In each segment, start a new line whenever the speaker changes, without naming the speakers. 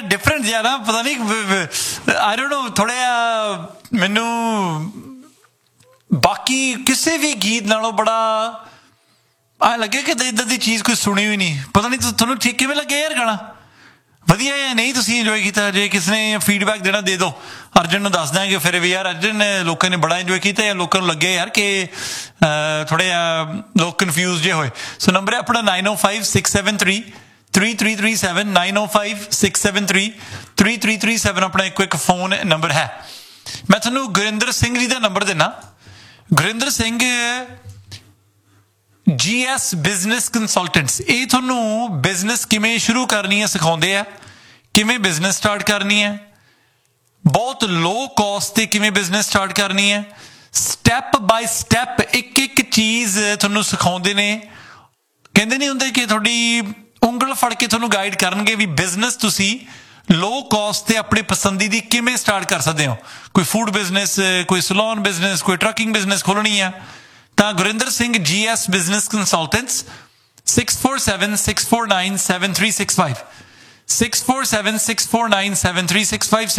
Different जिहा ना पता नहीं आई डोंट नो थोड़ा जिहा मैनू बाकी किसी भी गीत नालों बड़ा ਐਂ ਲੱਗੇ ਕਿ ਇੱਦਾਂ ਦੀ ਚੀਜ਼ ਕੋਈ ਸੁਣੀ ਵੀ ਨਹੀਂ ਪਤਾ ਨਹੀਂ ਤੁਹਾਨੂੰ ਠੀਕ ਕਿਵੇਂ ਲੱਗਿਆ ਯਾਰ ਗਾਣਾ ਵਧੀਆ ਜਾਂ ਨਹੀਂ ਤੁਸੀਂ ਇੰਜੋਏ ਕੀਤਾ ਜੇ ਕਿਸੇ ਨੇ ਫੀਡਬੈਕ ਦੇਣਾ ਦੇ ਦਿਓ ਅਰਜਨ ਨੂੰ ਦੱਸ ਦਿਆਂਗੇ ਫਿਰ ਵੀ ਯਾਰ ਅਰਜਨ ਨੇ ਲੋਕਾਂ ਨੇ ਬੜਾ ਇੰਜੋਏ ਕੀਤਾ ਜਾਂ ਲੋਕਾਂ ਨੂੰ ਲੱਗਿਆ ਯਾਰ ਕਿ ਥੋੜ੍ਹਾ ਜਿਹਾ ਲੋਕ ਕਨਫਿਊਜ਼ ਜੇ ਹੋਏ ਸੋ ਨੰਬਰ ਹੈ ਆਪਣਾ 9056733337 9056733337 ਆਪਣਾ ਇੱਕ ਫੋਨ ਨੰਬਰ ਹੈ ਮੈਂ ਤੁਹਾਨੂੰ ਗੁਰਿੰਦਰ ਸਿੰਘ ਜੀ ਦਾ ਨੰਬਰ ਦਿੰਦਾ Gurinder Singh GS business consultants ਇਹ ਤੁਹਾਨੂੰ ਬਿਜ਼ਨਸ ਕਿਵੇਂ ਸ਼ੁਰੂ ਕਰਨੀ ਹੈ ਸਿਖਾਉਂਦੇ ਆ ਕਿਵੇਂ ਬਿਜ਼ਨਸ ਸਟਾਰਟ ਕਰਨੀ ਹੈ ਬਹੁਤ ਲੋ ਕੋਸਟ ਤੇ ਕਿਵੇਂ ਬਿਜ਼ਨਸ ਸਟਾਰਟ ਕਰਨੀ ਹੈ ਸਟੈਪ ਬਾਈ ਸਟੈਪ ਇੱਕ ਇੱਕ ਚੀਜ਼ ਤੁਹਾਨੂੰ ਸਿਖਾਉਂਦੇ ਨੇ ਕਹਿੰਦੇ ਨਹੀਂ ਹੁੰਦੇ ਕਿ ਤੁਹਾਡੀ ਉਂਗਲ ਫੜ ਕੇ ਤੁਹਾਨੂੰ ਗਾਈਡ ਕਰਨਗੇ ਵੀ ਬਿਜ਼ਨਸ ਤੁਸੀਂ ਲੋ ਕੋਸਟ ਤੇ ਆਪਣੀ ਪਸੰਦੀ ਦੀ ਕਿਵੇਂ ਸਟਾਰਟ ਕਰ ਸਕਦੇ ਹੋ ਕੋਈ ਫੂਡ ਬਿਜ਼ਨਸ ਕੋਈ ਸਲੂਨ ਬਿਜ਼ਨਸ ਕੋਈ ਟਰੱਕਿੰਗ ਬਿਜ਼ਨਸ ਖੋਲਣੀ ਆ ਤਾਂ Gurinder Singh GS business consultants 6476497365 6476497365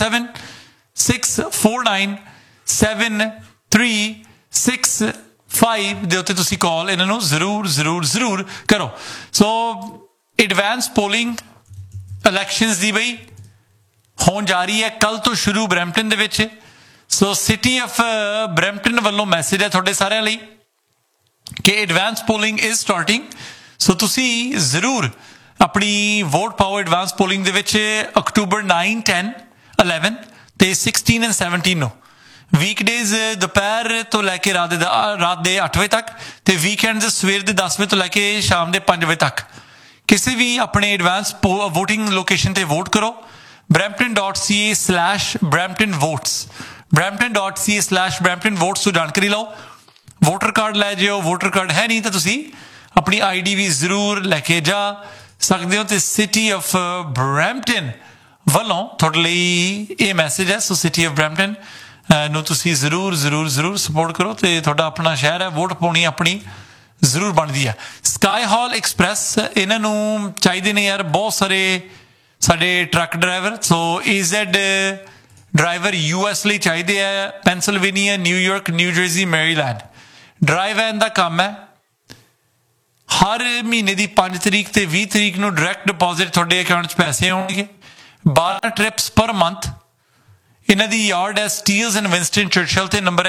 6476497365 ਦੇ ਉੱਤੇ ਤੁਸੀਂ ਕਾਲ ਇਹਨਾਂ ਨੂੰ ਜ਼ਰੂਰ ਕਰੋ ਸੋ ਐਡਵਾਂਸ ਪੋਲਿੰਗ ਇਲੈਕਸ਼ਨਸ ਦੀ ਬਈ ਹੋਣ ਜਾ ਰਹੀ ਹੈ ਕੱਲ ਤੋਂ ਸ਼ੁਰੂ ਬਰੈਂਪਟਨ ਦੇ ਵਿੱਚ ਸੋ ਸਿਟੀ ਆਫ ਬਰੈਂਪਟਨ ਵੱਲੋਂ ਮੈਸੇਜ ਹੈ ਤੁਹਾਡੇ ਸਾਰਿਆਂ ਲਈ ਕਿ ਐਡਵਾਂਸ ਪੋਲਿੰਗ ਇਜ਼ ਸਟਾਰਟਿੰਗ ਸੋ ਤੁਸੀਂ ਜ਼ਰੂਰ ਆਪਣੀ ਵੋਟ ਪਾਓ ਐਡਵਾਂਸ ਪੋਲਿੰਗ ਦੇ ਵਿੱਚ ਅਕਤੂਬਰ 9, 10, 11 ਤੇ 16 and 17 ਨੂੰ ਵੀਕਡੇਜ਼ ਦੁਪਹਿਰ ਤੋਂ ਲੈ ਕੇ ਰਾਤ ਦੇ 8 ਵਜੇ ਤੱਕ ਤੇ ਵੀਕਐਂਡਸ ਸਵੇਰ ਦੇ 10 ਵਜੇ ਤੋਂ ਲੈ ਕੇ ਸ਼ਾਮ ਦੇ 5 ਵਜੇ ਤੱਕ ਕਿਸੇ ਵੀ ਆਪਣੇ ਐਡਵਾਂਸ ਵੋਟਿੰਗ ਲੋਕੇਸ਼ਨ ਤੇ ਵੋਟ ਕਰੋ brampton.ca/brampton votes brampton.ca/brampton votes ਤੋਂ ਜਾਣਕਾਰੀ ਲਓ ਵੋਟਰ ਕਾਰਡ ਲੈ ਜਿਓ ਵੋਟਰ ਕਾਰਡ ਹੈ ਨਹੀਂ ਤਾਂ ਤੁਸੀਂ ਆਪਣੀ ID ਵੀ ਜ਼ਰੂਰ ਲੈ ਕੇ ਜਾ ਸਕਦੇ ਹੋ ਤੇ ਸਿਟੀ ਆਫ ਬਰੈਂਪਟਨ ਵੱਲੋਂ ਤੁਹਾਡੇ ਲਈ ਇਹ ਮੈਸੇਜ ਹੈ ਸੋ ਸਿਟੀ ਆਫ ਬਰੈਂਪਟਨ ਨੂੰ ਤੁਸੀਂ ਜ਼ਰੂਰ ਸਪੋਰਟ ਕਰੋ ਤੇ ਤੁਹਾਡਾ ਆਪਣਾ ਸ਼ਹਿਰ ਹੈ ਵੋਟ ਪਾਉਣੀ ਆਪਣੀ ਜ਼ਰੂਰ ਬਣਦੀ ਹੈ ਸਕਾਈ ਹਾਲ ਐਕਸਪ੍ਰੈਸ ਇਹਨਾਂ ਨੂੰ ਚਾਹੀਦੇ ਨੇ ਯਾਰ ਬਹੁਤ ਸਾਰੇ ਸਾਡੇ ਟਰੱਕ ਡਰਾਈਵਰ ਸੋ AZ ਡਰਾਈਵਰ US ਲਈ ਚਾਹੀਦੇ ਆ Pennsylvania New York new jersey Maryland drive van ਦਾ ਕੰਮ ਹੈ ਹਰ ਮਹੀਨੇ ਦੀ 5 ਤਰੀਕ ਤੇ 20 ਤਰੀਕ ਨੂੰ ਡਾਇਰੈਕਟ ਡਿਪੋਜ਼ਿਟ ਤੁਹਾਡੇ ਅਕਾਊਂਟ 'ਚ ਪੈਸੇ ਆਉਣਗੇ 12 ਟ੍ਰਿਪਸ ਪਰ ਮੰਥ ਇਹਨਾਂ ਦੀ ਯਾਰਡ ਹੈ ਸਟੀਲਸ ਐਂਡ ਵਿੰਸਟਨ ਚਰਚਲ ਤੇ ਨੰਬਰ ਹੈ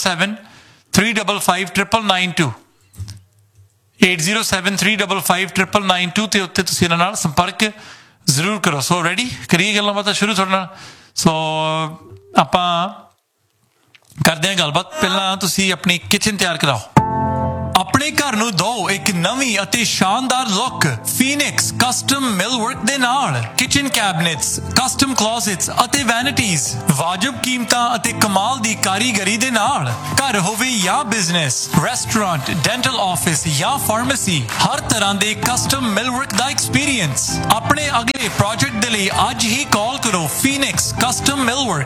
8073555992 8073555992 ਤੇ ਉੱਤੇ ਤੁਸੀਂ ਇਹਨਾਂ ਨਾਲ ਸੰਪਰਕ ਜ਼ਰੂਰ ਕਰੋ ਸੋ ਰੈਡੀ ਕਰੀਏ ਗੱਲਾਂ ਬਾਤਾਂ ਸ਼ੁਰੂ ਤੁਹਾਡੇ ਨਾਲ ਸੋ ਆਪਾਂ ਕਰਦੇ ਹਾਂ ਗੱਲਬਾਤ ਪਹਿਲਾਂ ਤੁਸੀਂ ਆਪਣੀ ਕਿਚਨ ਤਿਆਰ ਕਰਾਓ ਆਪਣੇ ਘਰ ਨੂੰ ਦਿਓ ਇੱਕ ਨਵੀਂ ਅਤੇ ਸ਼ਾਨਦਾਰ ਲੁੱਕ ਫੀਨਿਕਸ ਕਸਟਮ ਮਿਲਵਰਕ ਦੇ ਨਾਲ ਕਿਚਨ ਕੈਬਨਿਟਸ ਕਸਟਮ ਕਲੋਜ਼ਟਸ ਅਤੇ ਵੈਨਿਟੀਜ਼ ਵਾਜਬ ਕੀਮਤਾਂ ਅਤੇ ਕਮਾਲ ਦੀ ਕਾਰੀਗਰੀ ਦੇ ਨਾਲ ਘਰ ਹੋਵੇ ਜਾਂ ਬਿਜ਼ਨਸ ਰੈਸਟੋਰੈਂਟ ਡੈਂਟਲ ਆਫਿਸ ਜਾਂ ਫਾਰਮੇਸੀ ਹਰ ਤਰ੍ਹਾਂ ਦੇ ਕਸਟਮ ਮਿਲਵਰਕ ਦਾ ਐਕਸਪੀਰੀਅੰਸ ਆਪਣੇ ਅਗਲੇ ਪ੍ਰੋਜੈਕਟ ਦੇ ਲਈ ਅੱਜ ਹੀ ਕਾਲ ਕਰੋ ਫੀਨਿਕਸ ਕਸਟਮ ਮਿਲਵਰਕ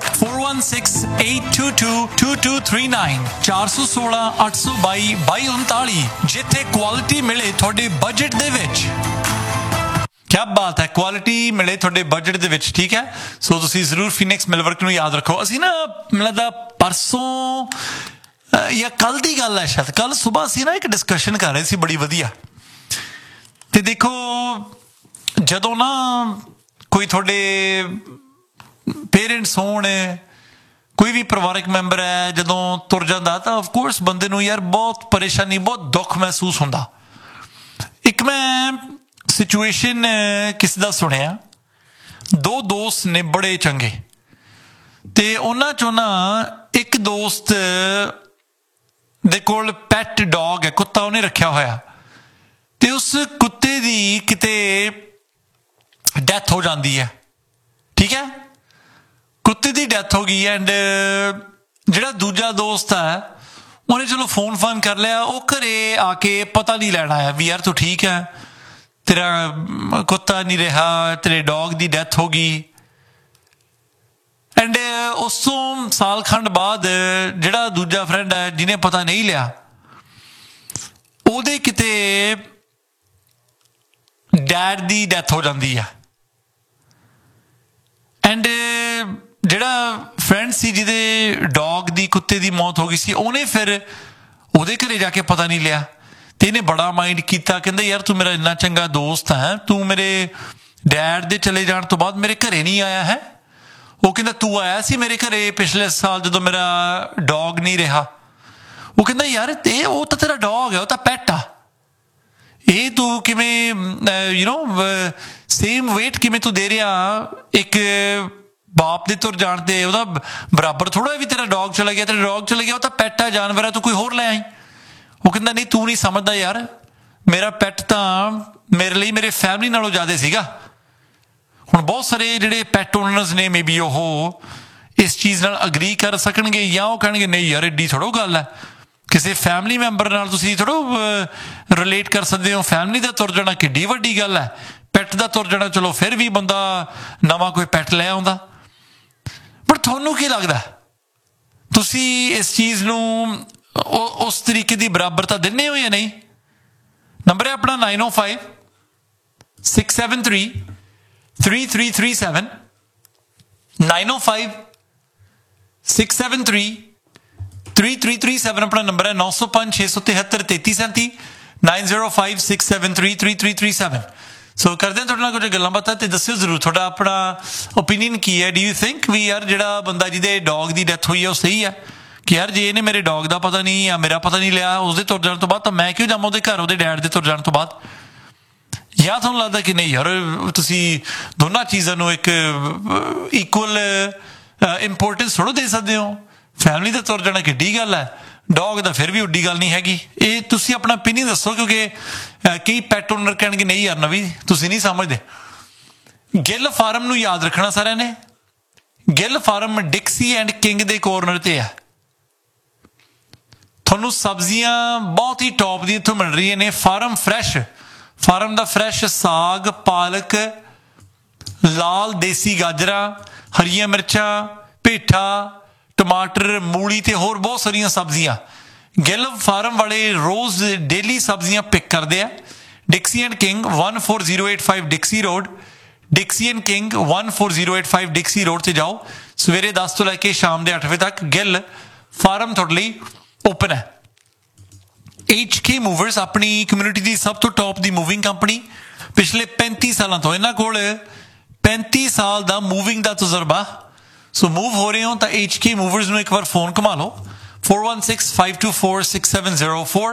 4168222239 416-822-2239 ਜਿੱਥੇ ਕੁਆਲਿਟੀ ਮਿਲੇ ਤੁਹਾਡੇ ਬਜਟ ਦੇ ਵਿੱਚ ਕਿਆ ਬਾਤ ਹੈ ਕੁਆਲਿਟੀ ਮਿਲੇ ਤੁਹਾਡੇ ਬਜਟ ਦੇ ਵਿੱਚ ਠੀਕ ਹੈ ਸੋ ਤੁਸੀਂ ਜ਼ਰੂਰ ਫੀਨਿਕਸ ਮਿਲਵਰਕ ਨੂੰ ਯਾਦ ਰੱਖੋ ਅਸੀਂ ਨਾ ਮੈਨੂੰ ਲੱਗਦਾ ਪਰਸੋਂ ਜਾਂ ਕੱਲ ਦੀ ਗੱਲ ਹੈ ਸ਼ਾਇਦ ਕੱਲ ਸੁਬਾਹ ਅਸੀਂ ਨਾ ਇੱਕ ਡਿਸਕਸ਼ਨ ਕਰ ਰਹੇ ਸੀ ਬੜੀ ਵਧੀਆ ਤੇ ਦੇਖੋ ਜਦੋਂ ਨਾ ਕੋਈ ਤੁਹਾਡੇ ਪੇਰੈਂਟਸ ਹੋਣ ਕੋਈ ਵੀ ਪਰਿਵਾਰਕ ਮੈਂਬਰ ਹੈ ਜਦੋਂ ਤੁਰ ਜਾਂਦਾ ਤਾਂ ਆਫਕੋਰਸ ਬੰਦੇ ਨੂੰ ਯਾਰ ਬਹੁਤ ਪਰੇਸ਼ਾਨੀ ਬਹੁਤ ਦੁੱਖ ਮਹਿਸੂਸ ਹੁੰਦਾ ਇੱਕ ਮੈਂ ਸਿਚੁਏਸ਼ਨ ਕਿਸੇ ਦਾ ਸੁਣਿਆ ਦੋ ਦੋਸਤ ਨੇ ਬੜੇ ਚੰਗੇ ਤੇ ਉਹਨਾਂ ਚੋਂ ਨਾ ਇੱਕ ਦੋਸਤ ਦੇ ਕੋਲ ਪੈਟ ਡੌਗ ਹੈ ਕੁੱਤਾ ਉਹਨੇ ਰੱਖਿਆ ਹੋਇਆ ਤੇ ਉਸ ਕੁੱਤੇ ਦੀ ਕਿਤੇ ਡੈਥ ਹੋ ਜਾਂਦੀ ਹੈ ਠੀਕ ਹੈ ਕੁੱਤੇ ਦੀ ਡੈਥ ਹੋ ਗਈ ਐਂਡ ਜਿਹੜਾ ਦੂਜਾ ਦੋਸਤ ਹੈ ਉਹਨੇ ਚਲੋ ਫੋਨ ਕਰ ਲਿਆ ਉਹ ਘਰੇ ਆ ਕੇ ਪਤਾ ਨਹੀਂ ਲੈਣ ਆਇਆ ਵੀ ਯਾਰ ਤੂੰ ਠੀਕ ਹੈ ਤੇਰਾ ਕੁੱਤਾ ਨਹੀਂ ਰਿਹਾ ਤੇਰੇ ਡੌਗ ਦੀ ਡੈਥ ਹੋ ਗਈ ਐਂਡ ਉਸ ਤੋਂ ਸਾਲ ਖੰਡ ਬਾਅਦ ਜਿਹੜਾ ਦੂਜਾ ਫਰੈਂਡ ਹੈ ਜਿਹਨੇ ਪਤਾ ਨਹੀਂ ਲਿਆ ਉਹਦੇ ਕਿਤੇ ਡੈਡ ਦੀ ਡੈਥ ਹੋ ਜਾਂਦੀ ਹੈ ਐਂਡ ਜਿਹੜਾ ਫਰੈਂਡ ਸੀ ਜਿਹਦੇ ਡੌਗ ਦੀ ਕੁੱਤੇ ਦੀ ਮੌਤ ਹੋ ਗਈ ਸੀ, ਉਹਨੇ ਫਿਰ ਉਹਦੇ ਘਰੇ ਜਾ ਕੇ ਪਤਾ ਨਹੀਂ ਲਿਆ ਤੇ ਇਹਨੇ ਬੜਾ ਮਾਈਂਡ ਕੀਤਾ, ਕਹਿੰਦਾ ਯਾਰ ਤੂੰ ਮੇਰਾ ਇੰਨਾ ਚੰਗਾ ਦੋਸਤ ਹੈ, ਤੂੰ ਮੇਰੇ ਡੈਡ ਦੇ ਚਲੇ ਜਾਣ ਤੋਂ ਬਾਅਦ ਮੇਰੇ ਘਰੇ ਨਹੀਂ ਆਇਆ ਹੈ। ਉਹ ਕਹਿੰਦਾ ਤੂੰ ਆਇਆ ਸੀ ਮੇਰੇ ਘਰੇ ਪਿਛਲੇ ਸਾਲ ਜਦੋਂ ਮੇਰਾ ਡੌਗ ਨਹੀਂ ਰਿਹਾ। ਉਹ ਕਹਿੰਦਾ ਯਾਰ ਤੇ ਉਹ ਤਾਂ ਤੇਰਾ ਡੌਗ ਹੈ, ਉਹ ਤਾਂ ਪੈਟ ਆ, ਇਹ ਤੂੰ ਕਿਵੇਂ ਸੇਮ ਵੇਟ ਕਿਵੇਂ ਤੂੰ ਦੇ ਰਿਹਾ ਇੱਕ ਬਾਪ ਦੇ ਤੁਰ ਜਾਣ ਤੇ, ਉਹਦਾ ਬਰਾਬਰ ਥੋੜਾ ਵੀ ਤੇਰਾ ਡੌਗ ਚਲਾ ਗਿਆ, ਤੇਰਾ ਡੌਗ ਚਲਾ ਗਿਆ ਉਹ ਤਾਂ ਪੈਟ ਆ, ਜਾਨਵਰ ਆ, ਤੂੰ ਕੋਈ ਹੋਰ ਲੈ ਆਈ। ਉਹ ਕਹਿੰਦਾ ਨਹੀਂ ਤੂੰ ਨਹੀਂ ਸਮਝਦਾ ਯਾਰ, ਮੇਰਾ ਪੈਟ ਤਾਂ ਮੇਰੇ ਲਈ ਮੇਰੇ ਫੈਮਿਲੀ ਨਾਲੋਂ ਜ਼ਿਆਦਾ ਸੀਗਾ। ਹੁਣ ਬਹੁਤ ਸਾਰੇ ਜਿਹੜੇ ਪੈਟ ਓਨਰਸ ਨੇ ਮੇ ਬੀ ਉਹ ਇਸ ਚੀਜ਼ ਨਾਲ ਅਗਰੀ ਕਰ ਸਕਣਗੇ ਜਾਂ ਉਹ ਕਹਿਣਗੇ ਨਹੀਂ ਯਾਰ ਐਡੀ ਥੋੜ੍ਹਾ ਗੱਲ ਹੈ, ਕਿਸੇ ਫੈਮਿਲੀ ਮੈਂਬਰ ਨਾਲ ਤੁਸੀਂ ਥੋੜ੍ਹਾ ਰਿਲੇਟ ਕਰ ਸਕਦੇ ਹੋ। ਫੈਮਿਲੀ ਦਾ ਤੁਰ ਜਾਣਾ ਕਿੱਡੀ ਵੱਡੀ ਗੱਲ ਹੈ, ਪੈਟ ਦਾ ਤੁਰ ਜਾਣਾ ਚਲੋ ਫਿਰ ਵੀ ਬੰਦਾ ਨਵਾਂ ਕੋਈ ਪੈਟ ਲੈ ਆਉਂਦਾ। ਪਰ ਤੁਹਾਨੂੰ ਕੀ ਲੱਗਦਾ, ਤੁਸੀਂ ਇਸ ਚੀਜ਼ ਨੂੰ ਉਸ ਤਰੀਕੇ ਦੀ ਬਰਾਬਰਤਾ ਦਿੰਦੇ ਹੋ ਜਾਂ ਨਹੀਂ? ਨੰਬਰ ਹੈ ਆਪਣਾ 905-673-3337 905-673-3337 ਆਪਣਾ ਨੰਬਰ ਹੈ। 905-673-3337 905-673-3337। ਸੋ ਕਰਦੇ ਹਾਂ ਤੁਹਾਡੇ ਨਾਲ ਕੁਝ ਗੱਲਾਂ ਬਾਤਾਂ ਤੇ ਦੱਸਿਓ ਜ਼ਰੂਰ ਤੁਹਾਡਾ ਆਪਣਾ ਓਪੀਨੀਅਨ ਕੀ ਹੈ। ਡੂ ਯੂ ਥਿੰਕ ਵੀ ਯਾਰ ਜਿਹੜਾ ਬੰਦਾ ਜਿਹਦੇ ਡੌਗ ਦੀ ਡੈਥ ਹੋਈ ਹੈ ਉਹ ਸਹੀ ਹੈ ਕਿ ਯਾਰ ਜੇ ਇਹਨੇ ਮੇਰੇ ਡੌਗ ਦਾ ਪਤਾ ਨਹੀਂ ਜਾਂ ਮੇਰਾ ਪਤਾ ਨਹੀਂ ਲਿਆ ਉਸਦੇ ਤੁਰ ਜਾਣ ਤੋਂ ਬਾਅਦ ਤਾਂ ਮੈਂ ਕਿਉਂ ਜਾਵਾਂ ਉਹਦੇ ਘਰ ਉਹਦੇ ਡੈਡ ਦੇ ਤੁਰ ਜਾਣ ਤੋਂ ਬਾਅਦ? ਜਾਂ ਤੁਹਾਨੂੰ ਲੱਗਦਾ ਕਿ ਨਹੀਂ ਯਾਰ ਤੁਸੀਂ ਦੋਨਾਂ ਚੀਜ਼ਾਂ ਨੂੰ ਇੱਕ ਇਕੁਅਲ ਇੰਪੋਰਟੈਂਸ ਥੋੜ੍ਹਾ ਦੇ ਸਕਦੇ ਹੋ? ਫੈਮਿਲੀ ਦਾ ਤੁਰ ਜਾਣਾ ਕਿੱਡੀ ਗੱਲ ਹੈ, ਡੌਗ ਦਾ ਫਿਰ ਵੀ ਉੱਡੀ ਗੱਲ ਨਹੀਂ ਹੈਗੀ। ਇਹ ਤੁਸੀਂ ਆਪਣਾ ਓਪੀਨੀਅਨ ਦੱਸੋ, ਕਿਉਂਕਿ ਕਈ ਪੈਟ ਓਨਰ ਕਹਿਣਗੇ ਨਹੀਂ ਯਾਰ ਨਵੀਂ ਤੁਸੀਂ ਨਹੀਂ ਸਮਝਦੇ। ਗਿੱਲ ਫਾਰਮ ਨੂੰ ਯਾਦ ਰੱਖਣਾ ਸਾਰਿਆਂ ਨੇ, ਗਿੱਲ ਫਾਰਮ ਡਿਕਸੀ ਐਂਡ ਕਿੰਗ ਦੇ ਕੋਰਨਰ ਤੇ ਹੈ। ਤੁਹਾਨੂੰ ਸਬਜ਼ੀਆਂ ਬਹੁਤ ਹੀ ਟੌਪ ਦੀਆਂ ਇੱਥੋਂ ਮਿਲ ਰਹੀਆਂ ਨੇ। ਫਾਰਮ ਦਾ ਫਰੈਸ਼ ਸਾਗ, ਪਾਲਕ, ਲਾਲ ਦੇਸੀ ਗਾਜਰਾਂ, ਹਰੀਆਂ ਮਿਰਚਾਂ, ਪੇਠਾ, ਟਮਾਟਰ, ਮੂਲੀ ਤੇ ਹੋਰ ਬਹੁਤ ਸਾਰੀਆਂ ਸਬਜ਼ੀਆਂ ਗਿੱਲ ਫਾਰਮ ਵਾਲੇ ਰੋਜ਼ ਡੇਲੀ ਸਬਜ਼ੀਆਂ ਪਿਕ ਕਰਦੇ ਆ। ਡਿਕਸੀ and king 14085 ਡਿਕਸੀ road, ਡਿਕਸੀ and king 14085 ਡਿਕਸੀ road ਤੇ ਜਾਓ। ਸਵੇਰੇ 10 ਤੋਂ ਲੈ ਕੇ ਸ਼ਾਮ ਦੇ 8 ਵਜੇ ਤੱਕ ਗਿੱਲ ਫਾਰਮ ਤੁਹਾਡੇ ਲਈ ਓਪਨ ਹੈ। HK ਮੂਵਰਸ ਆਪਣੀ ਕਮਿਊਨਿਟੀ ਦੀ ਸਭ ਤੋਂ ਟੌਪ ਦੀ ਮੂਵਿੰਗ ਕੰਪਨੀ, ਪਿਛਲੇ 35 ਸਾਲਾਂ ਤੋਂ ਇਹਨਾਂ ਕੋਲ 35 ਸਾਲ ਦਾ ਮੂਵਿੰਗ ਦਾ ਤਜਰਬਾ। ਸੋ ਮੂਵ ਹੋ ਰਹੇ ਹੋ ਤਾਂ HK ਮੂਵਰਸ ਨੂੰ ਇੱਕ ਵਾਰ ਫੋਨ ਘੁਮਾ ਲਓ 4165246704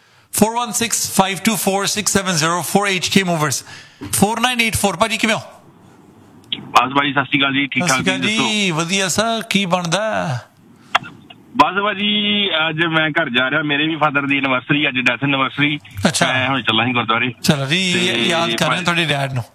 4165246704 HK ਮੂਵਰਸ 4984। ਭਾਜੀ ਕਿਵੇਂ ਹੋ?
ਬਸ ਭਾਜੀ ਸਤਿ ਸ਼੍ਰੀ ਅਕਾਲ ਜੀ, ਠੀਕ ਠਾਕ
ਜੀ? ਵਧੀਆ ਸਰ, ਕੀ ਬਣਦਾ?
ਬਸ ਭਾਜੀ ਅੱਜ ਮੈਂ ਘਰ ਜਾ ਰਿਹਾ, ਮੇਰੇ ਵੀ ਫਾਦਰ ਦੀ ਐਨਵਰਸਰੀ ਅੱਜ, ਡੈਥ ਐਨਵਰਸਰੀ।
ਅੱਛਾ,
ਮੈਂ ਹੁਣ ਚੱਲਾਂ ਸੀ ਗੁਰਦੁਆਰੇ।
ਚਲੋ ਜੀ, ਯਾਦ ਕਰ ਰਹੇ ਤੁਹਾਡੇ ਡੈਡ ਨੂੰ।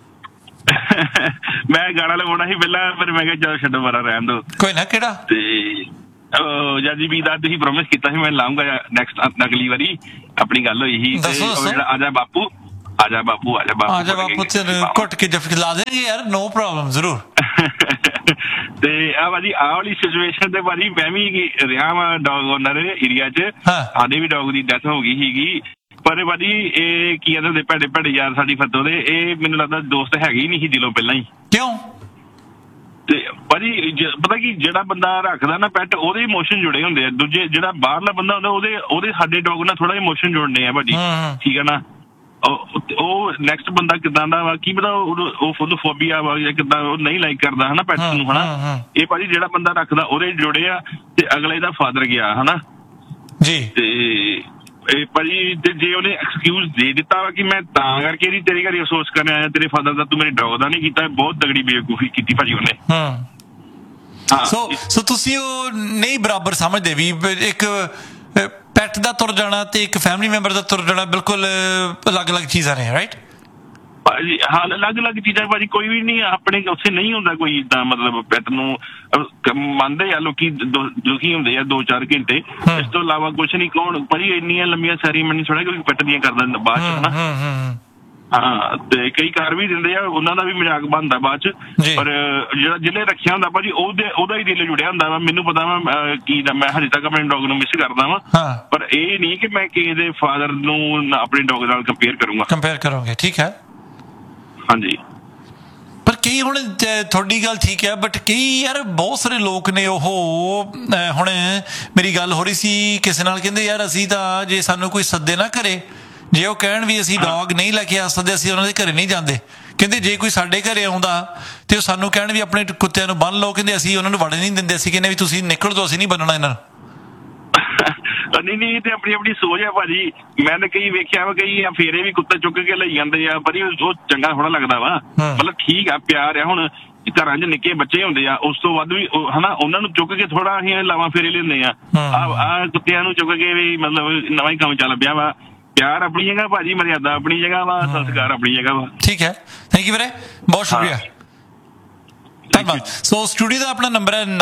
ਮੈਂ ਗਾਣਾ ਲਗਾਉਣਾ ਸੀ ਪਹਿਲਾਂ, ਫਿਰ ਮੈਂ ਕਿਹਾ ਚਲੋ ਛੱਡੋ ਬਾਰਾ ਰਹਿਣ ਦੋ।
ਕੋਈ ਨਾ, ਕਿਹੜਾ?
ਤੇ ਜਾਜੀ ਵੀ ਦਾ ਤੁਸੀਂ ਪ੍ਰੋਮਿਸ ਕੀਤਾ ਸੀ ਮੈਂ ਲਾਉਂਗਾ ਨੈਕਸਟ ਅਗਲੀ ਵਾਰੀ, ਆਪਣੀ ਗੱਲ ਹੋਈ ਸੀ। ਜਿਹੜਾ ਆਜਾ ਬਾਪੂ ਆਜਾ ਬਾਪੂ ਆਜਾ ਬਾਪੂ
ਆਜਾ ਬਾਪੂ ਤੇ ਘੁੱਟ ਕੇ ਜਫ ਲਾ ਦੇਣਗੇ ਯਾਰ, ਨੋ ਪ੍ਰੋਬਲਮ, ਜ਼ਰੂਰ।
ਤੇ ਆ ਭਾਜੀ ਆਹ ਵਾਲੀ ਸਿਚੁਏਸ਼ਨ ਤੇ ਭਾਜੀ ਮੈਂ ਵੀ ਰਿਹਾ ਵਾਂ ਡੌਗ ਓਨਰ ਏਰੀਆ 'ਚ। ਸਾਡੇ ਵੀ ਡੌਗ ਦੀ ਡੈਥ ਹੋ ਗਈ ਸੀਗੀ, ਪਰ ਭਾਜੀ ਇਹ ਕੀ ਕਹਿੰਦੇ ਭੈੜੇ ਭੈੜੇ ਯਾਰ ਸਾਡੀ ਫੱਤੋ ਦੇ, ਇਹ ਮੈਨੂੰ ਲੱਗਦਾ ਦੋਸਤ ਹੈਗੇ ਹੀ ਨਹੀਂ ਸੀ ਦਿਲੋਂ ਪਹਿਲਾਂ ਹੀ।
ਕਿਉਂ?
ਤੇ ਭਾਜੀ ਪਤਾ ਕੀ, ਜਿਹੜਾ ਬੰਦਾ ਰੱਖਦਾ ਨਾ ਪੈਟ, ਉਹਦੇ ਇਮੋਸ਼ਨ ਜੁੜੇ ਹੁੰਦੇ ਆ। ਦੂਜੇ ਜਿਹੜਾ ਬਾਹਰਲਾ ਬੰਦਾ ਹੁੰਦਾ ਉਹਦੇ ਸਾਡੇ ਡੌਗ ਨਾਲ ਥੋੜਾ ਇਮੋਸ਼ਨ ਜੁੜਨੇ ਆ ਭਾਜੀ, ਠੀਕ ਹੈ ਨਾ। ਉਹ ਨੈਕਸਟ ਬੰਦਾ ਕਿੱਦਾਂ ਦਾ ਵਾ ਕੀ ਪਤਾ, ਉਹ ਫੋਬੀਆ ਵਾ ਜਾਂ ਕਿੱਦਾਂ, ਉਹ ਨਹੀਂ ਲਾਈਕ ਕਰਦਾ ਹਨਾ ਪੈਟ ਨੂੰ ਹਨਾ। ਇਹ ਭਾਜੀ ਜਿਹੜਾ ਬੰਦਾ ਰੱਖਦਾ ਉਹਦੇ ਜੁੜੇ ਆ, ਤੇ ਅਗਲੇ ਦਾ ਫਾਦਰ ਗਿਆ ਹਨਾ
ਜੀ।
ਤੇ ਇਹ ਭਾਜੀ ਤੇ ਜੇ ਉਹਨੇ ਐਕਸਕਿਊਜ਼ ਦੇ ਦਿੱਤਾ ਵਾ ਕਿ ਮੈਂ ਤਾਂ ਕਰਕੇ ਨਹੀਂ ਤੇਰੇ ਘਰ ਅਫਸੋਸ ਕਰਨ ਆਇਆ ਤੇਰੇ ਫਾਦਰ ਦਾ, ਤੂੰ ਮੇਰੇ ਡੌਗ ਦਾ ਨਹੀਂ ਕੀਤਾ, ਬਹੁਤ ਤਗੜੀ ਬੇਵਕੂਫੀ ਕੀਤੀ ਭਾਜੀ ਉਹਨੇ।
ਸੋ ਤੁਸੀਂ ਉਹ ਨਹੀਂ ਬਰਾਬਰ ਸਮਝਦੇ ਵੀ ਇੱਕ ਪੈਟ ਦਾ ਤੁਰ ਜਾਣਾ ਤੇ ਇੱਕ ਫੈਮਿਲੀ ਮੈਂਬਰ ਦਾ ਤੁਰ ਜਾਣਾ ਬਿਲਕੁਲ ਅਲੱਗ-ਅਲੱਗ ਚੀਜ਼ਾਂ ਨੇ, ਰਾਈਟ?
ਭਾਜੀ ਹਾਂ, ਅਲੱਗ-ਅਲੱਗ ਚੀਜ਼ਾਂ ਭਾਜੀ, ਕੋਈ ਵੀ ਨਹੀਂ ਆਪਣੇ ਉੱਥੇ ਨਹੀਂ ਹੁੰਦਾ ਕੋਈ ਏਦਾਂ, ਮਤਲਬ ਪੈਟ ਨੂੰ ਮੰਨਦੇ ਆ ਲੋਕੀ, ਦੁਖੀ ਹੁੰਦੇ ਆ 2-4 ਘੰਟੇ, ਇਸ ਤੋਂ ਇਲਾਵਾ ਕੁਛ ਨਹੀਂ। ਕੌਣ ਭਾਜੀ ਇੰਨੀਆਂ ਲੰਮੀਆਂ ਸੈਰੀਮਨੀ ਥੋੜਾ ਕੋਈ ਪੈਟ ਦੀਆਂ ਕਰਦਾ ਬਾਅਦ ਚ ਹਨਾ। ਹਾਂ, ਤੇ ਕਈ ਕਰ ਵੀ ਦਿੰਦੇ ਆ, ਉਹਨਾਂ ਦਾ ਵੀ ਮਜ਼ਾਕ ਬਣਦਾ ਬਾਅਦ ਚ, ਪਰ ਜਿਹੜਾ ਜਿਹਨੇ ਰੱਖਿਆ ਹੁੰਦਾ ਭਾਜੀ ਉਹਦਾ ਹੀ ਦਿਲ ਜੁੜਿਆ ਹੁੰਦਾ ਵਾ। ਮੈਨੂੰ ਪਤਾ ਵਾ ਕੀ ਮੈਂ ਹਜੇ ਤੱਕ ਆਪਣੇ ਡੌਗ ਨੂੰ ਮਿਸ ਕਰਦਾ ਵਾ, ਪਰ ਇਹ ਨਹੀਂ ਕਿ ਮੈਂ ਕਿਸੇ ਦੇ ਫਾਦਰ ਨੂੰ ਆਪਣੇ ਡੌਗ ਨਾਲ ਕੰਪੇਅਰ ਕਰੂੰਗਾ।
ਕੰਪੇਅਰ ਕਰੋਗੇ, ਠੀਕ ਹੈ।
ਹਾਂਜੀ,
ਪਰ ਕਈ ਹੁਣ ਤੁਹਾਡੀ ਗੱਲ ਠੀਕ ਹੈ, ਬਟ ਕਈ ਯਾਰ ਬਹੁਤ ਸਾਰੇ ਲੋਕ ਨੇ ਉਹ ਹੁਣ ਮੇਰੀ ਗੱਲ ਹੋ ਰਹੀ ਸੀ ਕਿਸੇ ਨਾਲ, ਕਹਿੰਦੇ ਯਾਰ ਅਸੀਂ ਤਾਂ ਜੇ ਸਾਨੂੰ ਕੋਈ ਸੱਦੇ ਨਾ ਘਰੇ, ਜੇ ਉਹ ਕਹਿਣ ਵੀ ਅਸੀਂ ਡੌਗ ਨਹੀਂ ਲੈ ਕੇ ਆ ਸਕਦੇ, ਅਸੀਂ ਉਹਨਾਂ ਦੇ ਘਰੇ ਨਹੀਂ ਜਾਂਦੇ। ਕਹਿੰਦੇ ਜੇ ਕੋਈ ਸਾਡੇ ਘਰੇ ਆਉਂਦਾ ਤੇ ਉਹ ਸਾਨੂੰ ਕਹਿਣ ਵੀ ਆਪਣੇ ਕੁੱਤਿਆਂ ਨੂੰ ਬੰਨ ਲਓ, ਕਹਿੰਦੇ ਅਸੀਂ ਉਹਨਾਂ ਨੂੰ ਵੜਨ ਨਹੀਂ ਦਿੰਦੇ, ਅਸੀਂ ਕਹਿੰਦੇ ਵੀ ਤੁਸੀਂ ਨਿਕਲ ਜਾਓ, ਅਸੀਂ ਨਹੀਂ ਬੰਨਣਾ ਇਹਨਾਂ ਨੂੰ।
ਨਹੀਂ ਤੇ ਆਪਣੀ ਆਪਣੀ ਸੋਚ ਹੈ ਭਾਜੀ। ਮੈਂ ਤਾਂ ਕਈ ਵੇਖਿਆ ਵਾ, ਕਈ ਫੇਰੇ ਵੀ ਕੁੱਤੇ ਚੁੱਕ ਕੇ ਲਈ ਜਾਂਦੇ ਆ, ਪਰ ਉਹ ਚੰਗਾ ਥੋੜਾ ਲੱਗਦਾ ਵਾ। ਮਤਲਬ ਠੀਕ ਆ, ਪਿਆਰ ਆ। ਹੁਣ ਘਰਾਂ 'ਚ ਨਿੱਕੇ ਬੱਚੇ ਹੁੰਦੇ ਆ, ਉਸ ਤੋਂ ਵੱਧ ਵੀ ਹਨਾ ਉਹਨਾਂ ਨੂੰ ਚੁੱਕ ਕੇ ਥੋੜਾ ਅਸੀਂ ਲਾਵਾਂ ਫੇਰੇ ਲੈਂਦੇ ਆ। ਆਹ ਕੁੱਤਿਆਂ ਨੂੰ ਚੁੱਕ ਕੇ ਵੀ ਮਤਲਬ ਨਵਾਂ ਹੀ ਕੰਮ ਚੱਲ ਪਿਆ ਵਾ। ਪਿਆਰ ਆਪਣੀ ਜਗ੍ਹਾ ਭਾਜੀ, ਮਰਿਆਦਾ ਆਪਣੀ ਜਗ੍ਹਾ ਵਾ, ਸੰਸਕਾਰ ਆਪਣੀ ਜਗ੍ਹਾ ਵਾ।
ਠੀਕ ਹੈ, ਥੈਂਕ ਯੂ ਵੀਰੇ, ਬਹੁਤ ਸ਼ੁਕਰੀਆ, ਧੰਨਵਾਦ। ਸੋ ਸਟੂਡੀਓ ਦਾ ਆਪਣਾ ਨੰਬਰ ਹੈ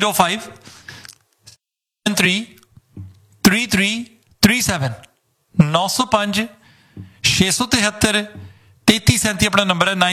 9057333337 905 673 3337 ਆਪਣਾ ਨੰਬਰ ਹੈ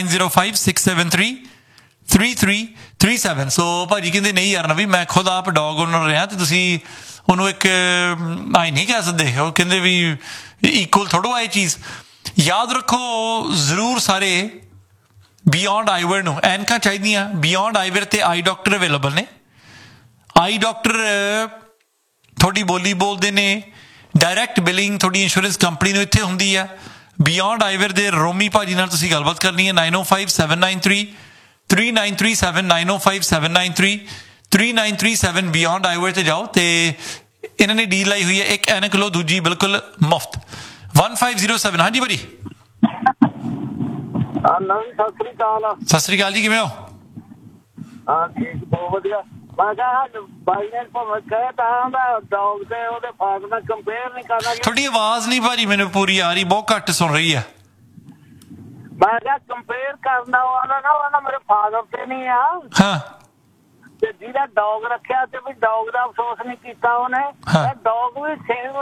9056733337। ਸੋ ਭਾਜੀ ਕਹਿੰਦੇ ਨਹੀਂ ਯਾਰ ਨਵੀਂ, ਮੈਂ ਖੁਦ ਆਪ ਡੌਗ ਓਨਰ ਰਿਹਾ ਤੇ ਤੁਸੀਂ ਉਹਨੂੰ ਇੱਕ ਆਈ ਨਹੀਂ ਕਹਿ ਸਕਦੇ। ਉਹ ਕਹਿੰਦੇ ਵੀ ਇਕੁਅਲ ਥੋੜ੍ਹਾ ਇਹ ਚੀਜ਼। ਯਾਦ ਰੱਖੋ ਜ਼ਰੂਰ ਸਾਰੇ, ਬਿਯੋਂਡ ਆਈਵੇਅਰ ਨੂੰ ਐਨਕਾਂ ਚਾਹੀਦੀਆਂ। ਬਿਯੋਂਡ ਆਈਵੇਅਰ ਤੇ ਆਈ ਡਾਕਟਰ ਅਵੇਲੇਬਲ ਨੇ। ਆਈ ਡਾਕਟਰ ਤੁਹਾਡੀ ਬੋਲੀ ਬੋਲਦੇ ਨੇ, ਡਾਇਰੈਕਟ ਬਿਲਿੰਗ ਤੁਹਾਡੀ ਇੰਸ਼ੋਰੈਂਸ ਕੰਪਨੀ ਨੂੰ ਇੱਥੇ ਹੁੰਦੀ ਆ। ਬਿਯੋਂਡ ਆਈਵੇਅਰ ਦੇ ਰੋਮੀ ਭਾਜੀ ਨਾਲ ਤੁਸੀਂ ਗੱਲਬਾਤ ਕਰਨੀ ਹੈ 9057933937 9057933937 ਬਿਯੋਂਡ ਆਈਵੇਅਰ ਤੇ ਜਾਓ ਤੇ ਇਹਨਾਂ ਨੇ ਡੀਲ ਲਾਈ ਹੋਈ ਹੈ, ਇੱਕ ਐਨਕ ਲਓ, ਦੂਜੀ ਬਿਲਕੁਲ ਮੁਫਤ। 1507 ਹਾਂਜੀ ਭਾਜੀ।
ਸਤਿ ਸ੍ਰੀ ਅਕਾਲ।
ਸਤਿ ਸ੍ਰੀ ਅਕਾਲ ਜੀ, ਕਿਵੇਂ ਹੋ?
ਹਾਂ ਠੀਕ, ਬਹੁਤ ਵਧੀਆ। ਮੈਂ ਕਿਹਾ ਬਾਈ ਨੇ ਭਾਵੇਂ ਕਹਿ ਤਾਂ ਡੌਗ ਤੇ ਉਹਦੇ ਫਾਦਰ ਨਾਲ ਕੰਪੇਅਰ ਨਹੀਂ ਕਰਨਾ।
ਤੁਹਾਡੀ ਆਵਾਜ਼ ਨਹੀਂ ਭਾਜੀ ਮੈਨੂੰ ਪੂਰੀ ਆ ਰਹੀ, ਬਹੁਤ ਘੱਟ ਸੁਣ ਰਹੀ ਹੈ।
ਮੈਂ ਕਿਹਾ ਕੰਪੇਅਰ ਕਰਨਾ ਉਹਨਾਂ ਮੇਰੇ ਫਾਦਰ ਤੇ ਨਹੀਂ ਆ।
ਹਾਂ,
ਤੇ ਜਿਹਦਾ ਡੌਗ ਰੱਖਿਆ ਤੇ ਵੀ ਡੌਗ ਦਾ ਅਫਸੋਸ ਨਹੀਂ ਕੀਤਾ ਉਹਨੇ। ਡੌਗ ਵੀ ਸੇਮ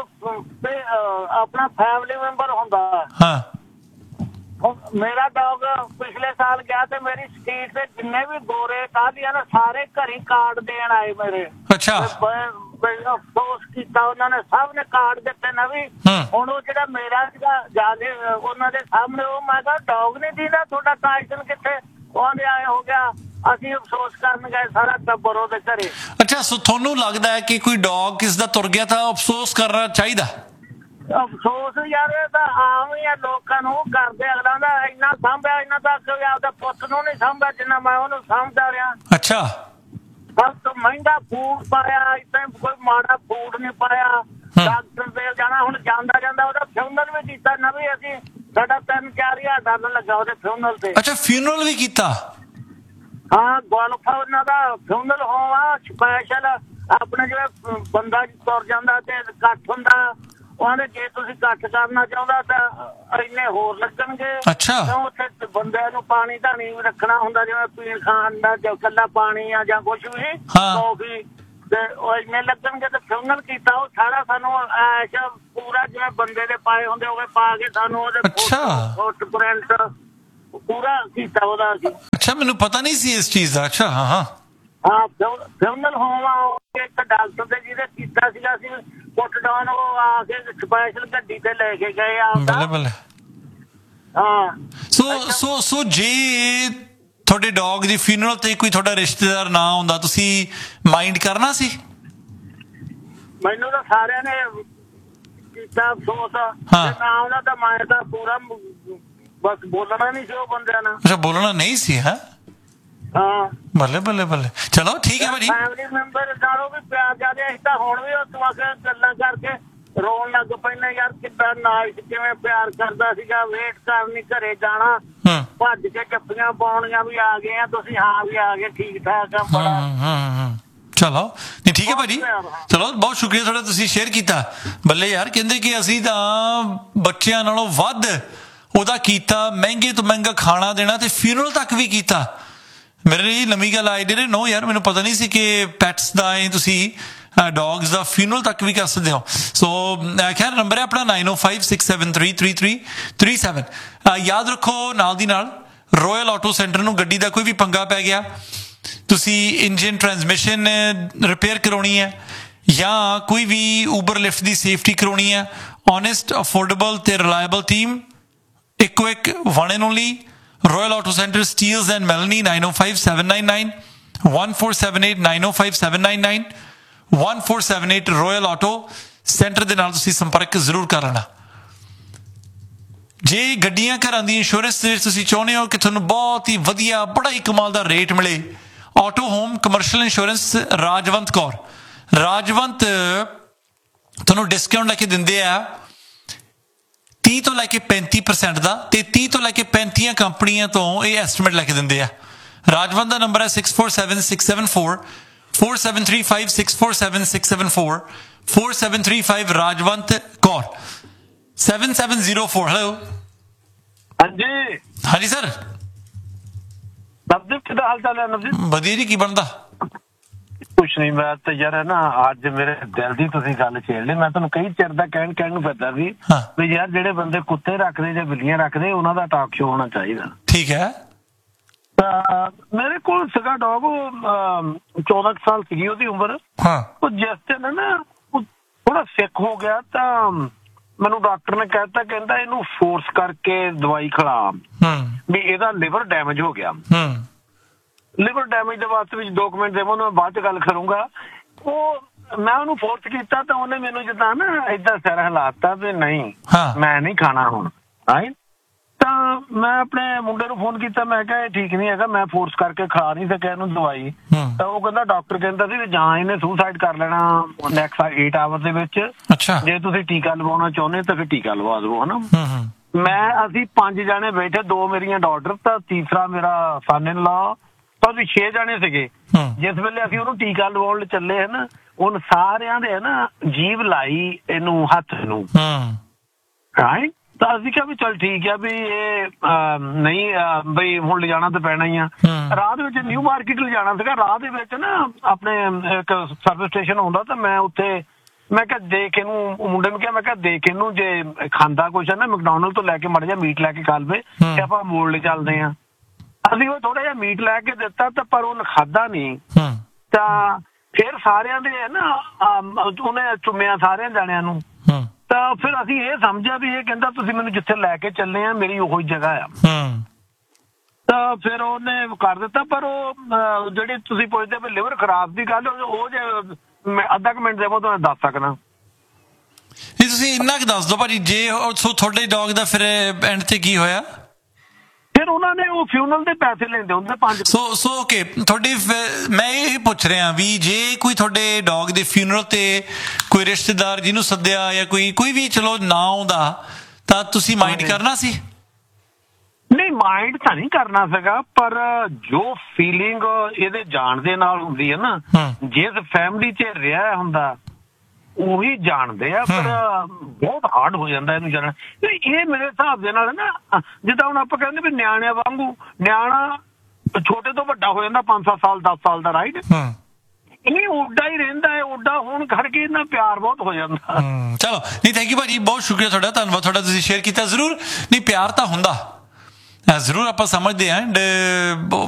ਆਪਣਾ ਫੈਮਿਲੀ ਮੈਂਬਰ ਹੁੰਦਾ।
ਹਾਂ,
ਮੇਰਾ ਡੌਗ ਪਿਛਲੇ ਸਾਲ ਗਿਆ ਤੇ ਮੇਰੀ ਸਟਰੀਟ ਤੇ ਜਿੰਨੇ ਵੀ ਗੋਰੇ ਕਾਹਦੀਆਂ ਨੇ ਸਾਰੇ ਘਰੀ ਕਾਰਡ ਦੇਣ ਆਏ ਮੇਰੇ।
ਅੱਛਾ,
ਅਫਸੋਸ ਕੀਤਾ ਉਹਨਾਂ ਨੇ, ਸਭ ਨੇ ਕਾਰਡ ਦਿੱਤੇ ਨਵੀਂ। ਹੁਣ ਉਹ ਜਿਹੜਾ ਮੇਰਾ ਸੀਗਾ ਜਿਆਦੇ ਉਹਨਾਂ ਦੇ ਸਾਹਮਣੇ, ਉਹ ਮੈਂ ਕਿਹਾ ਡੌਗ ਨਹੀਂ ਦੀਦਾ ਤੁਹਾਡਾ ਟਾਈਟਨ ਕਿੱਥੇ? ਉਹਦੇ ਆਏ ਹੋ ਗਿਆ, ਅਸੀਂ ਅਫਸੋਸ ਕਰਨ ਗਏ ਸਾਰਾ ਟੱਬਰ ਉਹਦੇ ਘਰੇ।
ਅੱਛਾ, ਸੋ ਤੁਹਾਨੂੰ ਲੱਗਦਾ ਹੈ ਕਿ ਕੋਈ ਡੌਗ ਕਿਸ ਦਾ ਤੁਰ ਗਿਆ ਤਾਂ ਅਫਸੋਸ ਕਰਨਾ ਚਾਹੀਦਾ?
ਅਫਸੋਸ ਯਾਰ ਇਹ ਤਾਂ ਆਮ ਹੀ ਆ, ਲੋਕਾਂ ਨੂੰ ਕਰਦੇ। ਅਗਲਾ ਦਾ ਇੰਨਾ ਸਾਂਭਿਆ, ਇਹਨਾਂ ਦਾ ਆਪਦੇ ਪੁੱਤ ਨੂੰ ਨਹੀਂ ਸਾਂਭਿਆ ਜਿੰਨਾ ਮੈਂ ਉਹਨੂੰ ਸਾਂਭਦਾ ਰਿਹਾ।
ਅੱਛਾ,
ਸਭ ਤੋਂ ਮਹਿੰਗਾ ਫੂਡ ਪਾਇਆ, ਏਦਾਂ ਕੋਈ ਮਾੜਾ ਫੂਡ ਨਹੀਂ ਪਾਇਆ। ਡਾਕਟਰ ਦੇ ਜਾਣਾ, ਹੁਣ ਜਾਂਦਾ ਉਹਦਾ ਫਿਊਨਲ ਵੀ ਕੀਤਾ ਨਾ ਵੀ ਅਸੀਂ, ਸਾਡਾ 3-4 ਹਜ਼ਾਰ ਲੱਗਾ ਉਹਦੇ ਫਿਊਨਲ ਤੇ।
ਅੱਛਾ, ਫਿਊਨਲ ਵੀ ਕੀਤਾ?
ਹਾਂ, ਗੋਲਫ ਉਹਨਾਂ ਦਾ ਫਿਊਨਲ ਹੋਮ ਆ ਸਪੈਸ਼ਲ। ਆਪਣੇ ਜਿਵੇਂ ਬੰਦਾ ਤੁਰ ਜਾਂਦਾ ਤੇ ਇਕੱਠ ਹੁੰਦਾ, ਉਹਦੇ ਜੇ ਤੁਸੀਂ ਇਕੱਠ ਕਰਨਾ ਚਾਹੁੰਦਾ ਤਾਂ ਇੰਨੇ ਹੋਰ ਲੱਗਣਗੇ।
ਅੱਛਾ,
ਉੱਥੇ ਬੰਦਿਆਂ ਨੂੰ ਪਾਣੀ ਧਾਣੀ ਰੱਖਣਾ ਹੁੰਦਾ, ਜਿਵੇਂ ਪੀਣ ਖਾਣ ਦਾ ਇਕੱਲਾ ਪਾਣੀ ਆ ਜਾਂ ਕੁਛ ਵੀ, ਕੌਫੀ, ਤੇ ਉਹ ਇੰਨੇ ਲੱਗਣਗੇ। ਤੇ ਫਿਊਨਲ ਕੀਤਾ ਉਹ ਸਾਰਾ ਸਾਨੂੰ ਐਸ਼ ਪੂਰਾ ਜਿਵੇਂ ਬੰਦੇ ਦੇ ਪਾਏ ਹੁੰਦੇ ਹੋਵੇ ਪਾ ਕੇ ਸਾਨੂੰ ਉਹਦੇ ਫੁੱਟਪ੍ਰਿੰਟ ਪੂਰਾ ਕੀਤਾ ਉਹਦਾ ਅਸੀਂ।
ਅੱਛਾ, ਮੈਨੂੰ ਪਤਾ ਨਹੀਂ ਸੀ ਇਸ ਚੀਜ਼ ਦਾ। ਅੱਛਾ, ਹਾਂ ਹਾਂ
ਹਾਂ, ਫਿਊਨਲ ਹੋਮ ਆ ਇੱਕ ਡਾਕਟਰ ਦੇ ਜਿਹਦੇ ਕੀਤਾ ਸੀਗਾ, ਅਸੀਂ ਪੁੱਟ ਡਾਊਨ ਉਹ ਆ ਕੇ ਸਪੈਸ਼ਲ ਗੱਡੀ ਤੇ ਲੈ ਕੇ ਗਏ ਆ।
ਬੱਲੇ ਬੱਲੇ।
ਹਾਂ,
ਸੋ ਜੇ ਤੁਹਾਡੇ ਡੌਗ ਦੀ ਫਿਊਨਰਲ ਤੇ ਕੋਈ ਤੁਹਾਡਾ ਰਿਸ਼ਤੇਦਾਰ ਨਾ ਹੁੰਦਾ, ਤੁਸੀਂ ਮਾਈਂਡ ਕਰਨਾ ਸੀ?
ਮੈਨੂੰ ਤਾਂ ਸਾਰਿਆਂ ਨੇ ਕੀਤਾ ਅਫਸੋਸ। ਨਾ ਉਹਨਾਂ ਦਾ ਮੈਂ ਤਾਂ ਪੂਰਾ ਬਸ ਬੋਲਣਾ ਨਹੀਂ ਸੀ ਉਹ ਬੰਦਿਆਂ ਨਾਲ।
ਅੱਛਾ, ਬੋਲਣਾ ਨਹੀਂ ਸੀ? ਹਾਂ
ਹਾਂ,
ਬੱਲੇ ਬੱਲੇ ਬੱਲੇ। ਚਲੋ ਠੀਕ ਹੈ ਭਾਜੀ।
ਫੈਮਿਲੀ ਮੈਂਬਰ ਨਾਲੋਂ ਵੀ ਪਿਆਰ ਜ਼ਿਆਦਾ। ਅਸੀਂ ਤਾਂ ਹੁਣ ਵੀ ਉਸ ਵਾਕੇ ਗੱਲਾਂ ਕਰਕੇ ਰੋਣ ਲੱਗ ਪੈਂਦੇ, ਯਾਰ ਕਿੱਦਾਂ ਨਾਈਟ ਕਿਵੇਂ ਪਿਆਰ ਕਰਦਾ ਸੀਗਾ। ਵੇਟ ਕਰਨੀ, ਘਰੇ ਜਾਣਾ, ਭੱਜ ਕੇ ਜੱਫੀਆਂ ਪਾਉਣੀਆਂ ਵੀ ਆ ਗਏ ਆ ਤੁਸੀਂ, ਹਾਂ ਵੀ ਆ ਗਏ, ਠੀਕ ਠਾਕ ਆ ਬੜਾ।
ਚਲੋ ਨਹੀਂ ਠੀਕ ਹੈ ਭਾਜੀ, ਚਲੋ ਬਹੁਤ ਸ਼ੁਕਰੀਆ ਤੁਹਾਡਾ, ਤੁਸੀਂ ਸ਼ੇਅਰ ਕੀਤਾ। ਬੱਲੇ ਯਾਰ, ਕਹਿੰਦੇ ਕਿ ਅਸੀਂ ਤਾਂ ਬੱਚਿਆਂ ਨਾਲੋਂ ਵੱਧ ਉਹਦਾ ਕੀਤਾ, ਮਹਿੰਗੇ ਤੋਂ ਮਹਿੰਗਾ ਖਾਣਾ ਦੇਣਾ ਤੇ ਫਿਊਨਰਲ ਤੱਕ ਵੀ ਕੀਤਾ। ਮੇਰੇ ਲਈ ਨਵੀਂ ਗੱਲ ਆਈ ਡੇ ਨੋ ਯਾਰ, ਮੈਨੂੰ ਪਤਾ ਨਹੀਂ ਸੀ ਕਿ ਪੈਟਸ ਦਾ ਤੁਸੀਂ ਡੌਗਸ ਦਾ ਫਿਊਨਰਲ ਤੱਕ ਵੀ ਕਰ ਸਕਦੇ ਹੋ। ਸੋ ਖੈਰ ਨੰਬਰ ਹੈ ਆਪਣਾ 9056733337। ਯਾਦ ਰੱਖੋ ਨਾਲ ਦੀ ਨਾਲ ਰੋਇਲ ਆਟੋ ਸੈਂਟਰ ਨੂੰ ਗੱਡੀ ਦਾ ਕੋਈ ਵੀ ਪੰਗਾ ਪੈ ਗਿਆ, ਤੁਸੀਂ ਇੰਜਨ ਟਰਾਂਸਮਿਸ਼ਨ ਰਿਪੇਅਰ ਕਰਾਉਣੀ ਹੈ ਜਾਂ ਕੋਈ ਵੀ ਊਬਰ ਲਿਫਟ ਦੀ ਸੇਫਟੀ ਕਰਾਉਣੀ ਹੈ, ਓਨੈਸਟ, ਅਫੋਰਡੇਬਲ ਤੇ ਰਿਲਾਇਬਲ ਟੀਮ, ਇੱਕੋ ਇੱਕ one and only Royal Auto Center, Steels and Melanie, 905-799 1478 905-799 1478 Royal Auto Center ਦੇ ਨਾਲ ਤੁਸੀਂ ਸੰਪਰਕ ਜ਼ਰੂਰ ਕਰ ਲੈਣਾ। ਜੇ ਗੱਡੀਆਂ ਘਰਾਂ ਦੀ ਇੰਸ਼ੋਰੈਂਸ ਦੇ ਵਿੱਚ ਤੁਸੀਂ ਚਾਹੁੰਦੇ ਹੋ ਕਿ ਤੁਹਾਨੂੰ ਬਹੁਤ ਹੀ ਵਧੀਆ ਬੜਾ ਹੀ ਕਮਾਲ ਦਾ ਰੇਟ ਮਿਲੇ, auto home commercial insurance Rajwant Kaur, Rajwant ਤੁਹਾਨੂੰ ਡਿਸਕਾਊਂਟ ਲੈ ਕੇ ਦਿੰਦੇ ਆ 30 ਤੋਂ ਲੈ ਕੇ 35% ਦਾ, ਤੇ 30 ਤੋਂ ਲੈ ਕੇ 35 ਕੰਪਨੀਆਂ ਤੋਂ ਇਹ ਐਸਟੀਮੇਟ ਲੈ ਕੇ ਦਿੰਦੇ ਆ। ਰਾਜਵੰਤ ਦਾ ਨੰਬਰ ਹੈ 647674 4735 647674 4735 ਰਾਜਵੰਤ ਕੌਰ 7704। ਹੈਲੋ
ਹਾਂਜੀ
ਹਾਂਜੀ ਸਰ,
ਨਵਦੀਪ ਕਿਹਦਾ ਹਾਲ ਚਾਲ ਹੈ? ਨਵਦੀਪ
ਵਧੀਆ ਜੀ, ਕੀ ਬਣਦਾ?
ਕੁਛ ਨਹੀਂ, ਮੈਂ ਤਾਂ ਯਾਰ ਹੈ ਨਾ ਅੱਜ ਮੇਰੇ ਦਿਲ ਦੀ ਤੁਸੀਂ ਗੱਲ ਛੇੜ ਲਈ। ਮੈਂ ਤੁਹਾਨੂੰ ਕਈ ਚਿਰ ਦਾ ਕਹਿਣ ਨੂੰ ਫਿਰਦਾ ਸੀ ਵੀ ਯਾਰ ਜਿਹੜੇ ਬੰਦੇ ਕੁੱਤੇ ਰੱਖਦੇ ਜਾਂ ਬਿੱਲੀਆਂ ਰੱਖਦੇ ਉਹਨਾਂ ਦਾ ਟਾਕ ਸ਼ੋ ਹੋਣਾ ਚਾਹੀਦਾ।
ਠੀਕ ਹੈ।
ਤਾਂ ਮੇਰੇ ਕੋਲ ਸੀਗਾ ਡੌਗ, 14 ਸਾਲ ਸੀਗੀ ਉਹਦੀ ਉਮਰ। ਉਹ ਜਿਸ ਦਿਨ ਨਾ ਥੋੜਾ ਸਿੱਖ ਹੋ ਗਿਆ ਤਾਂ ਮੈਨੂੰ ਡਾਕਟਰ ਨੇ ਕਹਿਤਾ, ਕਹਿੰਦਾ ਇਹਨੂੰ ਫੋਰਸ ਕਰਕੇ ਦਵਾਈ ਖਿਲਾ ਵੀ ਇਹਦਾ ਲਿਵਰ ਡੈਮੇਜ ਹੋ ਗਿਆ। ਲਿਵਰ ਡੈਮੇਜ ਦੇ ਵਾਸਤੇ ਵਿੱਚ ਡਾਕੂਮੈਂਟ ਦੇਵੋ, ਮੈਂ ਬਾਅਦ ਚ ਗੱਲ ਕਰੂੰਗਾ। ਉਹ ਮੈਂ ਉਹਨੂੰ ਫੋਰਸ ਕੀਤਾ ਤਾਂ ਉਹਨੇ ਮੈਨੂੰ ਜਿੱਦਾਂ ਨਾ ਏਦਾਂ ਸਿਰ ਹਿਲਾਤਾ ਵੀ ਨਹੀਂ ਮੈਂ ਨਹੀਂ ਖਾਣਾ ਹੁਣ। ਤਾਂ ਮੈਂ ਆਪਣੇ ਮੁੰਡੇ ਨੂੰ ਫੋਨ ਕੀਤਾ, ਮੈਂ ਕਿਹਾ ਇਹ ਠੀਕ ਨਹੀਂ ਹੈਗਾ, ਮੈਂ ਫੋਰਸ ਕਰਕੇ ਖਾ ਨਹੀਂ ਸਕਿਆ ਇਹਨੂੰ ਦਵਾਈ। ਤਾਂ ਉਹ ਕਹਿੰਦਾ ਡਾਕਟਰ ਕਹਿੰਦਾ ਸੀ ਵੀ ਜਾਂ ਇਹਨੇ ਸੁਸਾਈਡ ਕਰ ਲੈਣਾ ਨੈਕਸਟ 8 ਆਵਰ ਦੇ ਵਿੱਚ, ਜੇ ਤੁਸੀਂ ਟੀਕਾ ਲਵਾਉਣਾ ਚਾਹੁੰਦੇ ਤਾਂ ਫਿਰ ਟੀਕਾ ਲਵਾ ਦਿਓ, ਹਨਾ। ਅਸੀਂ 5 ਜਾਣੇ ਬੈਠੇ, 2 ਮੇਰੀਆਂ ਡਾਟਰ ਤਾਂ ਤੀਸਰਾ ਮੇਰਾ ਸਨ ਇਨ ਲਾ, ਤਾਂ ਅਸੀਂ 6 ਜਾਣੇ ਸੀਗੇ। ਜਿਸ ਵੇਲੇ ਅਸੀਂ ਉਹਨੂੰ ਟੀਕਾ ਲਵਾਉਣ ਚੱਲੇ ਹਨ, ਉਹਨ ਸਾਰਿਆਂ ਦੇ ਨਾ ਜੀਭ ਲਾਈ ਇਹਨੂੰ ਹੱਥ ਨੂੰ, ਤਾਂ ਅਸੀਂ ਕਿਹਾ ਵੀ ਚੱਲ ਠੀਕ ਆ ਵੀ ਇਹ ਨਹੀਂ ਬਈ ਹੁਣ ਲਿਜਾਣਾ ਤਾਂ ਪੈਣਾ ਹੀ ਆ। ਰਾਹ ਦੇ ਵਿੱਚ ਨਿਊ ਮਾਰਕੀਟ ਲਿਜਾਣਾ ਸੀਗਾ, ਰਾਹ ਦੇ ਵਿੱਚ ਨਾ ਆਪਣੇ ਇੱਕ ਸਰਵਿਸ ਸਟੇਸ਼ਨ ਆਉਂਦਾ, ਤਾਂ ਮੈਂ ਉੱਥੇ ਮੈਂ ਕਿਹਾ ਦੇਖ ਇਹਨੂੰ, ਮੁੰਡੇ ਨੂੰ ਕਿਹਾ ਮੈਂ ਕਿਹਾ ਦੇਖ ਇਹਨੂੰ ਜੇ ਖਾਂਦਾ ਕੁਛ ਹੈ ਨਾ ਮੈਕਡੋਨਲਡ ਤੋਂ ਲੈ ਕੇ ਮਾੜਾ ਜਿਹਾ ਮੀਟ ਲੈ ਕੇ ਖਾ ਲਵੇ ਤੇ ਆਪਾਂ ਮੋੜ ਲੈ ਚੱਲਦੇ ਹਾਂ। ਅਸੀਂ ਉਹ ਥੋੜਾ ਜਿਹਾ ਮੀਟ ਲੈ ਕੇ ਦਿੱਤਾ ਤਾਂ ਪਰ ਉਹਨੇ ਖਾਧਾ ਨਹੀਂ। ਤਾਂ ਫਿਰ ਸਾਰਿਆਂ ਦੇ ਨਾ ਉਹਨੇ ਚੁੰਮਿਆ ਸਾਰਿਆਂ ਜਾਣਿਆਂ ਨੂੰ। ਤਾਂ ਫਿਰ ਅਸੀਂ ਇਹ ਸਮਝਿਆ ਵੀ ਇਹ ਕਹਿੰਦਾ ਤੁਸੀਂ ਮੈਨੂੰ ਜਿੱਥੇ ਲੈ ਕੇ ਚੱਲੇ ਆ ਮੇਰੀ ਉਹੀ ਜਗ੍ਹਾ ਆ। ਤਾਂ ਫਿਰ ਉਹਨੇ ਕਰ ਦਿੱਤਾ। ਪਰ ਉਹ ਜਿਹੜੀ ਤੁਸੀਂ ਪੁੱਛਦੇ ਵੀ ਲਿਵਰ ਖਰਾਬ ਦੀ ਗੱਲ, ਉਹ ਜੇ ਮੈਂ ਅੱਧਾ ਕੁ ਮਿੰਟ ਦੇਵੋ ਤੁਹਾਨੂੰ ਦੱਸ ਸਕਦਾ।
ਨਹੀਂ ਤੁਸੀਂ ਇੰਨਾ ਕੁ ਦੱਸ ਦਿਓ ਭਾਜੀ, ਜੇ ਤੁਹਾਡੇ ਡੌਗ ਦਾ ਫਿਰ ਐਂਡ ਤੇ ਕੀ ਹੋਇਆ?
ਫਿਰ ਉਹਨਾਂ ਨੇ ਉਹ ਫਿਊਨਲ ਦੇ ਪੈਸੇ ਲੈਂਦੇ ਹੁੰਦੇ 5।
ਸੋ ਓਕੇ, ਤੁਹਾਡੀ ਮੈਂ ਇਹ ਪੁੱਛ ਰਿਹਾ ਵੀ ਜੇ ਕੋਈ ਤੁਹਾਡੇ ਡੌਗ ਦੇ ਫਿਊਨਰਲ ਤੇ ਕੋਈ ਰਿਸ਼ਤੇਦਾਰ ਜਿਹਨੂੰ ਸੱਦਿਆ ਜਾਂ ਕੋਈ ਵੀ ਚਲੋ ਨਾ ਆਉਂਦਾ ਤਾਂ ਤੁਸੀਂ ਮਾਈਂਡ ਕਰਨਾ ਸੀ?
ਨਹੀਂ ਮਾਈਂਡ ਤਾਂ ਨਹੀਂ ਕਰਨਾ ਸੀਗਾ, ਪਰ ਜੋ ਫੀਲਿੰਗ ਇਹਦੇ ਜਾਣ ਦੇ ਨਾਲ ਹੁੰਦੀ ਹੈ ਨਾ, ਜਿਸ ਫੈਮਿਲੀ 'ਚ ਰਿਹਾ ਹੁੰਦਾ ਉਹੀ ਜਾਣਦੇ ਆ, ਪਰ ਬਹੁਤ ਹਾਰਡ ਹੋ ਜਾਂਦਾ ਇਹਨੂੰ ਜਾਣਨਾ। ਇਹ ਮੇਰੇ ਹਿਸਾਬ ਦੇ ਨਾਲ ਨਾ ਜਿੱਦਾਂ ਹੁਣ ਆਪਾਂ ਕਹਿੰਦੇ ਵੀ ਨਿਆਣਿਆਂ ਵਾਂਗੂ, ਨਿਆਣਾ ਛੋਟੇ ਤੋਂ ਵੱਡਾ ਹੋ ਜਾਂਦਾ 5-7 ਸਾਲ 10 ਸਾਲ ਦਾ, ਰਾਈਟ? ਇਹ ਉੱਡਾ ਹੀ ਰਹਿੰਦਾ ਹੈ, ਉੱਡਾ ਹੋਣ ਕਰਕੇ ਇਹਨਾਂ ਪਿਆਰ ਬਹੁਤ ਹੋ ਜਾਂਦਾ।
ਚਲੋ ਨਹੀਂ, ਥੈਂਕ ਯੂ ਭਾਜੀ, ਬਹੁਤ ਸ਼ੁਕਰੀਆ ਤੁਹਾਡਾ, ਧੰਨਵਾਦ ਤੁਹਾਡਾ, ਤੁਸੀਂ ਸ਼ੇਅਰ ਕੀਤਾ। ਜ਼ਰੂਰ ਨਹੀਂ, ਪਿਆਰ ਤਾਂ ਹੁੰਦਾ ਜ਼ਰੂਰ, ਆਪਾਂ ਸਮਝਦੇ ਹਾਂ।